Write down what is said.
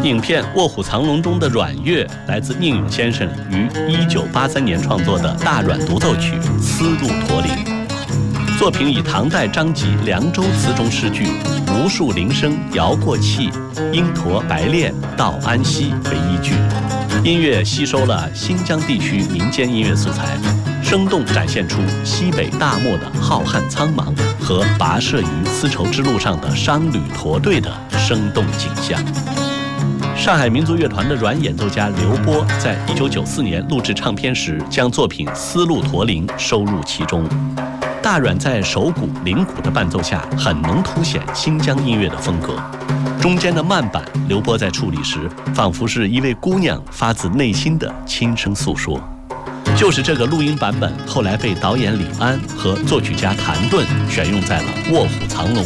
影片《卧虎藏龙》中的阮月来自宁永先生于1983年创作的大阮独奏曲《丝路驼铃》。作品以唐代张籍《凉州词》中诗句“无数铃声摇过气，鹰驼白练到安西”为依据，音乐吸收了新疆地区民间音乐素材，生动展现出西北大漠的浩瀚苍茫和跋涉于丝绸之路上的商旅驼队的生动景象。上海民族乐团的阮演奏家刘波在1994年录制唱片时，将作品《丝路驼铃》收入其中。大阮在手鼓、铃鼓的伴奏下，很能凸显新疆音乐的风格。中间的慢板，刘波在处理时，仿佛是一位姑娘发自内心的轻声诉说。就是这个录音版本，后来被导演李安和作曲家谭盾选用在了《卧虎藏龙》